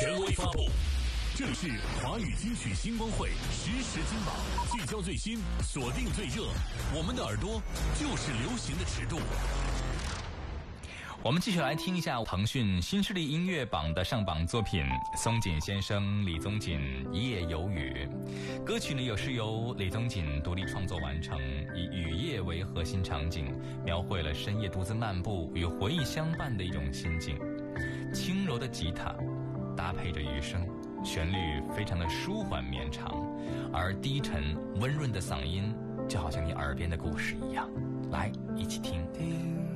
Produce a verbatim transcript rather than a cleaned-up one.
权威发布。这里是华语金曲星光会实时金榜，聚焦最新，锁定最热，我们的耳朵就是流行的尺度。 我们继续来听一下腾讯新势力音乐榜的上榜作品，松井先生李宗锦《夜有雨》。歌曲呢有是由李宗锦独立创作完成，以雨夜为核心场景，描绘了深夜独自漫步与回忆相伴的一种心境。轻柔的吉他搭配着雨声，旋律非常的舒缓绵长，而低沉温润的嗓音就好像你耳边的故事一样。来，一起听。